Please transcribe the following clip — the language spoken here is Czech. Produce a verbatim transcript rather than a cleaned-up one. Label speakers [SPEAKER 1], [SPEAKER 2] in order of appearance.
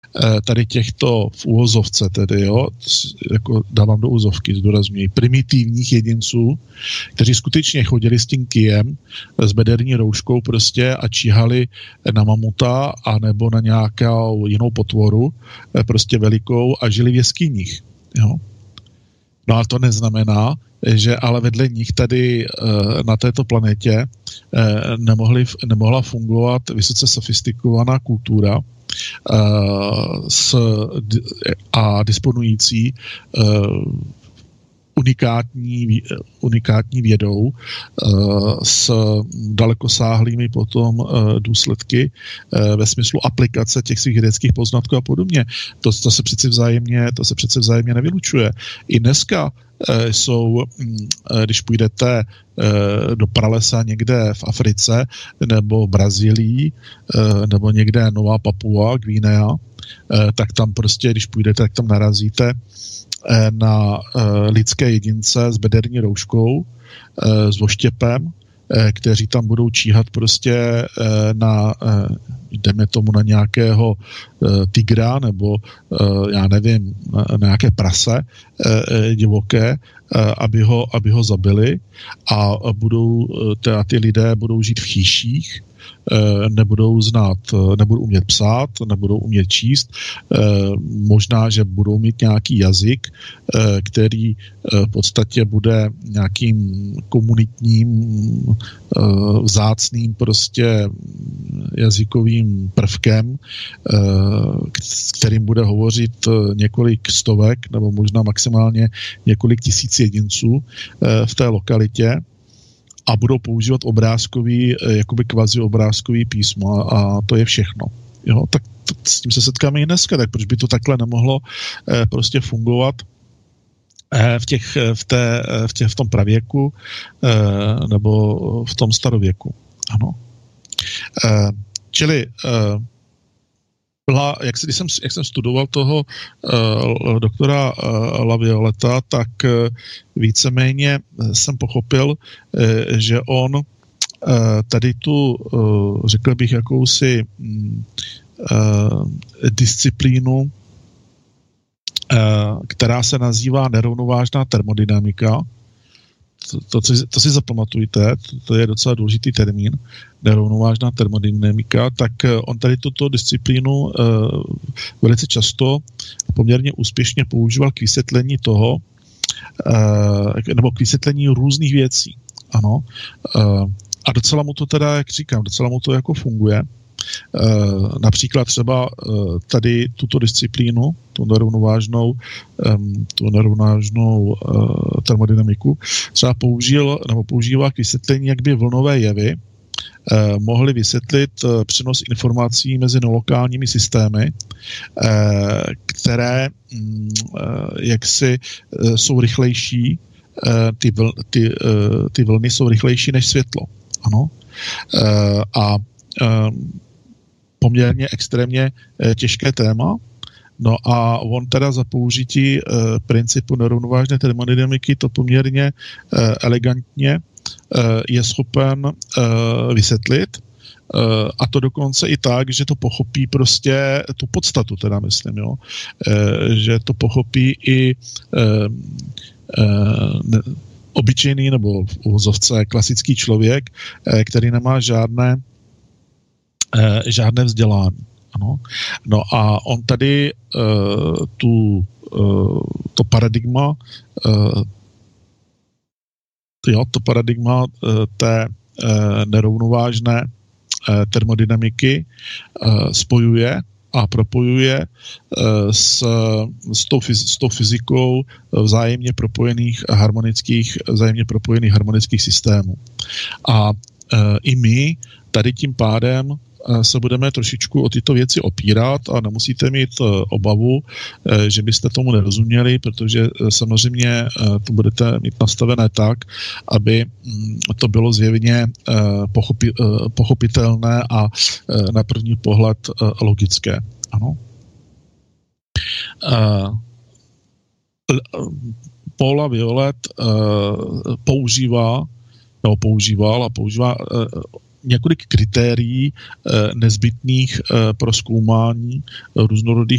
[SPEAKER 1] tady těchto v úvozovce tedy, jo, jako dávám do úvozovky, zdůrazňuji, primitivních jedinců, kteří skutečně chodili s tím kijem, s bederní rouškou prostě a číhali na mamuta a nebo na nějakou jinou potvoru, prostě velikou a žili v jeskyních, jo. No a to neznamená, že ale vedle nich tady na této planetě nemohly, nemohla fungovat vysoce sofistikovaná kultura s, a disponující unikátní, unikátní vědou s dalekosáhlými potom důsledky ve smyslu aplikace těch svých vědeckých poznatků a podobně. To, to se přece vzájemně, to se přece vzájemně nevylučuje. I dneska jsou, když půjdete do pralesa někde v Africe nebo v Brazílii nebo někde Nová Papua, Guinea, tak tam prostě, když půjdete, tak tam narazíte na lidské jedince s bederní rouškou, s voštěpem, kteří tam budou číhat prostě na, jdeme tomu, na nějakého tigra nebo já nevím, na nějaké prase divoké, aby ho, aby ho zabili a budou, teda ty lidé budou žít v chýších, nebudou znát, nebudou umět psát, nebudou umět číst, možná, že budou mít nějaký jazyk, který v podstatě bude nějakým komunitním, vzácným prostě jazykovým prvkem, s kterým bude hovořit několik stovek nebo možná maximálně několik tisíc jedinců v té lokalitě. A budou používat obrázkový, jakoby kvazi obrázkový písmo a to je všechno. Jo, tak to, s tím se setkáme i dneska, tak proč by to takhle nemohlo eh, prostě fungovat eh, v, těch, v, té, v, těch, v tom pravěku eh, nebo v tom starověku. Ano. Eh, čili eh, byla, jak, když jsem, jak jsem studoval toho uh, doktora uh, Lavioleta, tak uh, víceméně jsem pochopil, uh, že on uh, tady tu, uh, řekl bych, jakousi um, uh, disciplínu, uh, která se nazývá nerovnovážná termodynamika. To, to, to, to si zapamatujte, to, to je docela důležitý termín, nerovnovážná termodynamika, tak on tady tuto disciplínu uh, velice často poměrně úspěšně používal k vysvětlení toho, uh, nebo k vysvětlení různých věcí. Ano. Uh, a docela mu to teda, jak říkám, docela mu to jako funguje. Uh, například třeba uh, tady tuto disciplínu, tu nerovnovážnou, um, tu nerovnovážnou uh, termodynamiku, třeba použil, nebo používá k vysvětlení, jak by vlnové jevy uh, mohly vysvětlit uh, přenos informací mezi nelokálními systémy, uh, které um, uh, jaksi uh, jsou rychlejší, uh, ty, vl, ty, uh, ty vlny jsou rychlejší než světlo. Ano. Uh, a um, poměrně extrémně e, těžké téma. No a on teda za použití e, principu nerovnovážné termodynamiky to poměrně e, elegantně e, je schopen e, vysvětlit. E, a to dokonce i tak, že to pochopí prostě tu podstatu, teda myslím, jo. E, že to pochopí i e, e, ne, obyčejný nebo v uvozovce klasický člověk, e, který nemá žádné Eh, žádné vzdělání. Ano. No a on tady eh, tu, eh, to paradigma eh, jo, to paradigma eh, té eh, nerovnovážné eh, termodynamiky eh, spojuje a propojuje eh, s, s, tou, s tou fyzikou vzájemně propojených harmonických, vzájemně propojených harmonických systémů. A eh, i my tady tím pádem se budeme trošičku o tyto věci opírat a nemusíte mít obavu, že byste tomu nerozuměli, protože samozřejmě to budete mít nastavené tak, aby to bylo zjevně pochopi, pochopitelné a na první pohled logické. Ano. Paul Laviolette používá nebo používal a používá několik kritérií nezbytných pro zkoumání různorodých